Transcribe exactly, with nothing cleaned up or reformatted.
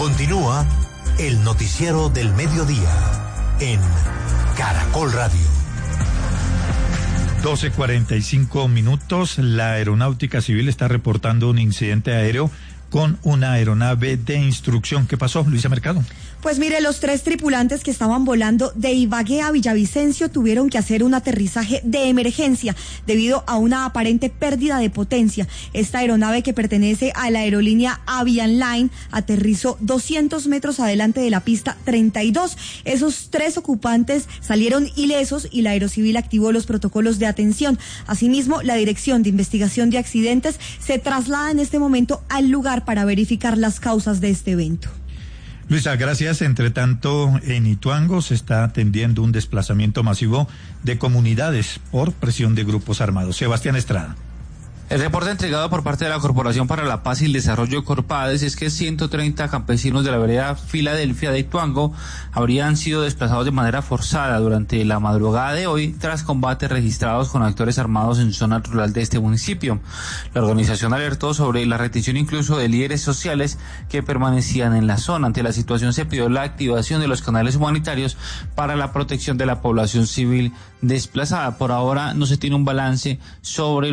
Continúa el noticiero del mediodía en Caracol Radio. doce cuarenta y cinco minutos. La Aeronáutica Civil está reportando un incidente aéreo con una aeronave de instrucción. ¿Qué pasó, Luisa Mercado? Pues mire, los tres tripulantes que estaban volando de Ibagué a Villavicencio tuvieron que hacer un aterrizaje de emergencia debido a una aparente pérdida de potencia. Esta aeronave, que pertenece a la aerolínea Avian Line, aterrizó doscientos metros adelante de la pista treinta y dos. Esos tres ocupantes salieron ilesos y la Aerocivil activó los protocolos de atención. Asimismo, la Dirección de Investigación de Accidentes se traslada en este momento al lugar para verificar las causas de este evento. Luisa, gracias. Entre tanto, en Ituango se está atendiendo un desplazamiento masivo de comunidades por presión de grupos armados. Sebastián Estrada. El reporte entregado por parte de la Corporación para la Paz y el Desarrollo Corpades es que ciento treinta campesinos de la vereda Filadelfia de Ituango habrían sido desplazados de manera forzada durante la madrugada de hoy tras combates registrados con actores armados en zona rural de este municipio. La organización alertó sobre la retención incluso de líderes sociales que permanecían en la zona. Ante la situación se pidió la activación de los canales humanitarios para la protección de la población civil desplazada. Por ahora no se tiene un balance sobre